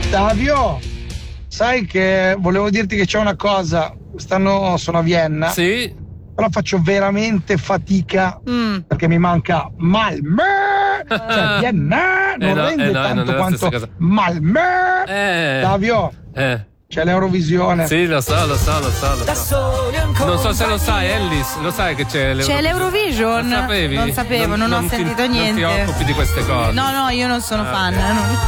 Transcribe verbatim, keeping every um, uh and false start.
Davio, sai che volevo dirti che c'è una cosa. Quest'anno sono a Vienna. Sì. Però faccio veramente fatica mm. perché mi manca Malmö. Cioè Vienna non eh no, rende eh no, tanto non quanto Malmö. Eh. Davio. Eh. C'è l'Eurovisione. Sì, lo so, lo so, lo so, lo so. Non so se lo sai, Ellis, lo sai che c'è l'Eurovision? C'è l'Eurovision? Non sapevi? Non sapevo, non, non ho non sentito ti, niente. Non ti occupi di queste cose. No, no, io non sono ah, fan. Okay. Non...